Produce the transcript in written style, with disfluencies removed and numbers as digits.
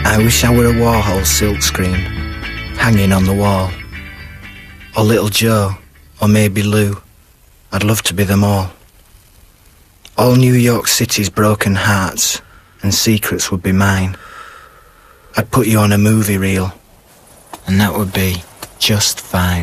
I wish I were a Warhol silkscreen, hanging on the wall. Or little Joe, or maybe Lou. I'd love to be them all. All New York City's broken hearts and secrets would be mine. I'd put you on a movie reel, and that would be just fine.